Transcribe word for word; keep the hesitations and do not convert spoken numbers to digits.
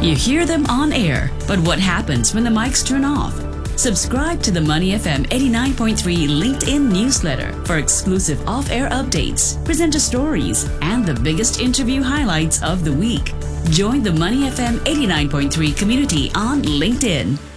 You hear them on air, but what happens when the mics turn off? Subscribe to the Money F M eighty-nine point three LinkedIn newsletter for exclusive off-air updates, presenter stories, and the biggest interview highlights of the week. Join the Money F M eighty-nine point three community on LinkedIn.